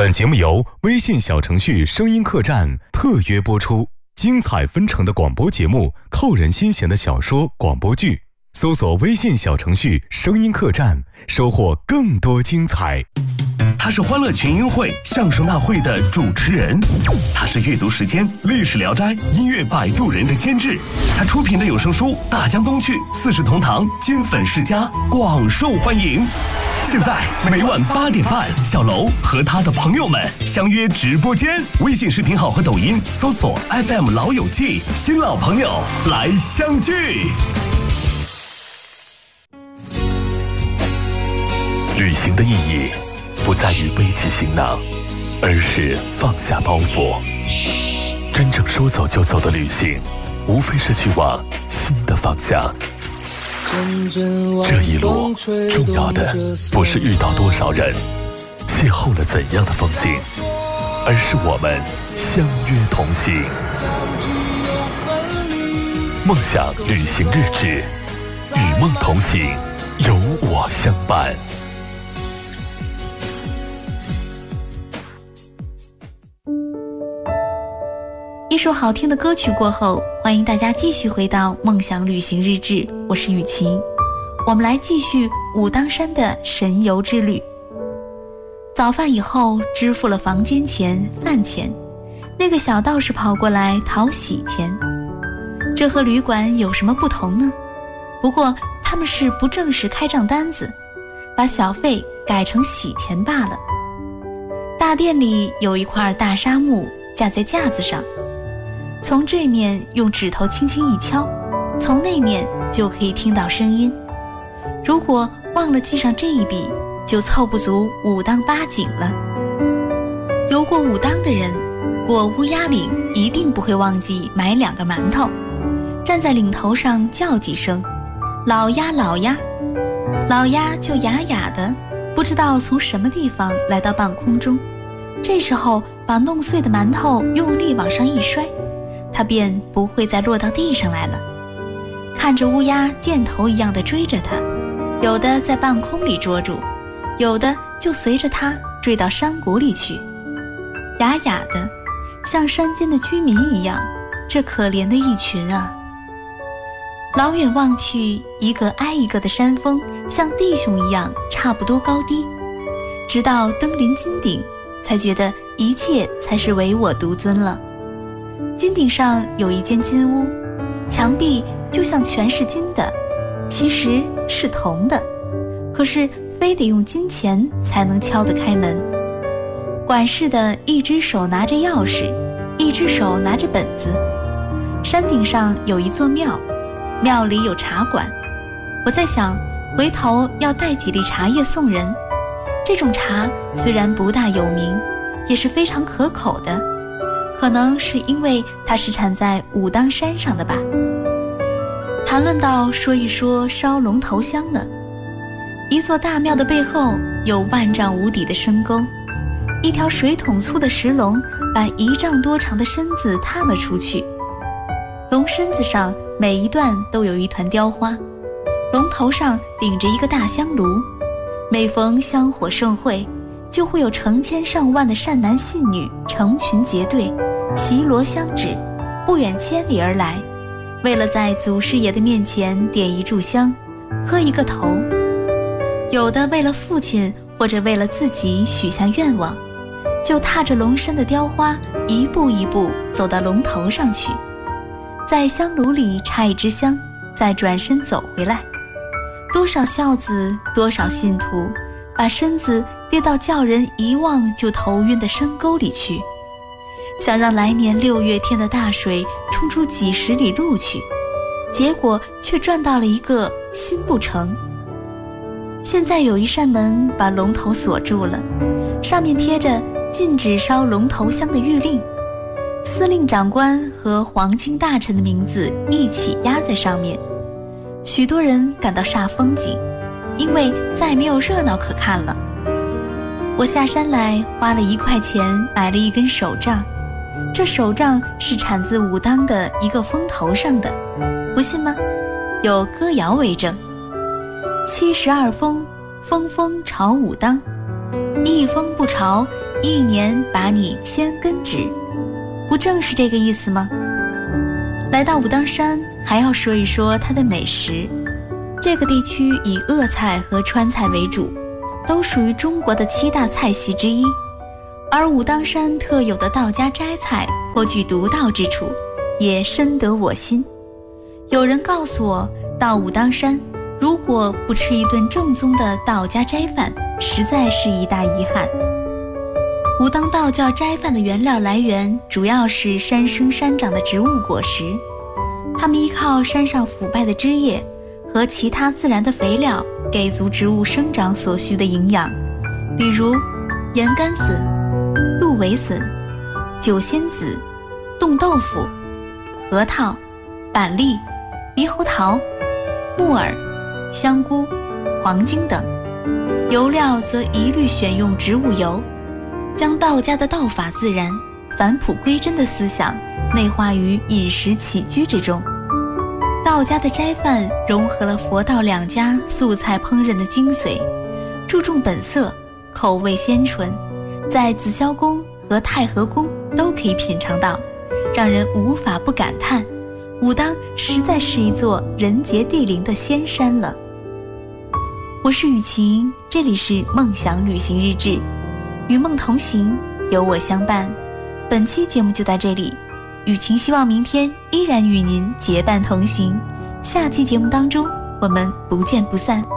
本节目由微信小程序声音客栈特约播出，精彩纷呈的广播节目，扣人心弦的小说广播剧，搜索微信小程序声音客栈，收获更多精彩。 他是欢乐群英会相声大会的主持人，他是阅读时间历史聊斋音乐摆渡人的监制，他出品的有声书大江东去四世同堂金粉世家广受欢迎。现在每晚8点半，小楼和他的朋友们相约直播间，微信视频号和抖音搜索 FM 老友记，新老朋友来相聚。 旅行的意义不在于背起行囊，而是放下包袱。真正说走就走的旅行，无非是去往新的方向。这一路重要的不是遇到多少人，邂逅了怎样的风景，而是我们相约同行。梦想旅行日志，与梦同行，有我相伴。 一首好听的歌曲过后，欢迎大家继续回到梦想旅行日志，我是雨晴。我们来继续武当山的神游之旅。早饭以后支付了房间钱饭钱，那个小道士跑过来讨喜钱。这和旅馆有什么不同呢？不过他们是不正式开账单子，把小费改成喜钱罢了。大殿里有一块大沙木架在架子上，从这面用指头轻轻一敲，从那面就可以听到声音。如果忘了记上这一笔，就凑不足武当8景了。游过武当的人，过乌鸦岭一定不会忘记买2个馒头，站在岭头上叫几声老鸭老鸭，老鸭就哑哑的，不知道从什么地方来到半空中，这时候把弄碎的馒头用力往上一摔，它便不会再落到地上来了。看着乌鸦箭头一样的追着它，有的在半空里捉住，有的就随着它坠到山谷里去，哑哑的像山间的居民一样，这可怜的一群啊。老远望去，一个挨一个的山峰像弟兄一样差不多高低，直到登临金顶，才觉得一切才是唯我独尊了。金顶上有一间金屋，墙壁就像全是金的，其实是铜的，可是非得用金钱才能敲得开门。管事的一只手拿着钥匙，一只手拿着本子。山顶上有一座庙，庙里有茶馆。我在想，回头要带几粒茶叶送人。这种茶虽然不大有名，也是非常可口的，可能是因为它是产在武当山上的吧。谈论到说一说烧龙头香了。一座大庙的背后有万丈无底的深沟，一条水桶粗的石龙把1丈多长的身子探了出去，龙身子上每一段都有一团雕花，龙头上顶着一个大香炉，每逢香火盛会，就会有成千上万的善男信女成群结队，齐罗相指，不远千里而来，为了在祖师爷的面前点一炷香，磕一个头。有的为了父亲或者为了自己许下愿望，就踏着龙身的雕花一步一步走到龙头上去，在香炉里插一支香，再转身走回来。多少孝子，多少信徒，把身子跌到叫人一望就头晕的深沟里去，想让来年6月天的大水冲出几十里路去，结果却转到了一个心不成。现在有一扇门把龙头锁住了，上面贴着禁止烧龙头香的谕令，司令长官和皇亲大臣的名字一起压在上面。许多人感到煞风景，因为再没有热闹可看了。我下山来花了1块钱买了一根手杖，这手杖是产自武当的一个峰头上的，不信吗？有歌谣为证：72峰，峰峰朝武当， 一风不潮，一年把你千根指，不正是这个意思吗？来到武当山，还要说一说它的美食。这个地区以鄂菜和川菜为主，都属于中国的7大菜系之一。而武当山特有的道家斋菜颇具独到之处，也深得我心。有人告诉我，到武当山如果不吃一顿正宗的道家斋饭，实在是一大遗憾。武当道教斋饭的原料来源主要是山生山长的植物果实，它们依靠山上腐败的枝叶和其他自然的肥料，给足植物生长所需的营养，比如盐甘笋、鹿尾笋、酒仙子、冻豆腐、核桃、板栗、猕猴桃、木耳、香菇、黄精等。油料则一律选用植物油，将道家的道法自然、返璞归真的思想内化于饮食起居之中。道家的斋饭融合了佛道两家素菜烹饪的精髓，注重本色，口味鲜醇，在紫霄宫和太和宫都可以品尝到，让人无法不感叹，武当实在是一座人杰地灵的仙山了。我是雨晴，这里是梦想旅行日志，与梦同行，有我相伴。本期节目就到这里，雨晴希望明天依然与您结伴同行。下期节目当中，我们不见不散。